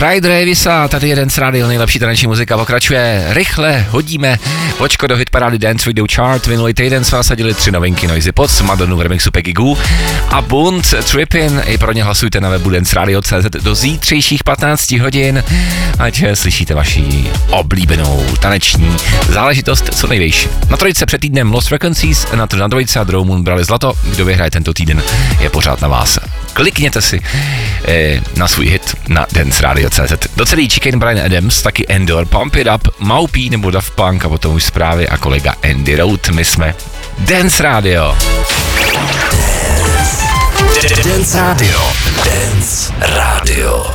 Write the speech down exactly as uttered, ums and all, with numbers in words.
Cry Davisa, tady je Dance Radio, nejlepší taneční muzika pokračuje. Rychle hodíme očko do hitparády Dance Radio Chart. Minulý týden jsme nasadili tři novinky Noisy Pods, Madonu v remixu Peggy Goo a Bunt Trippin. I pro ně hlasujte na webu dance radio tečka cé zet do zítřejších patnácti hodin, ať slyšíte vaši oblíbenou taneční záležitost co nejvější. Na trojice před týdnem Lost Frequencies, na, na trojice a Draw Moon brali zlato. Kdo vyhraje tento týden, je pořád na vás. Klikněte si eh, na svůj hit na dance radio tečka cé zet. Do celý Chicken Bryan Adams, taky Endor, Pump It Up, Maupí nebo Daft Punk a potom už zprávy a kolega Andy Road. My jsme Dance Radio. Dance Radio. Dance Radio.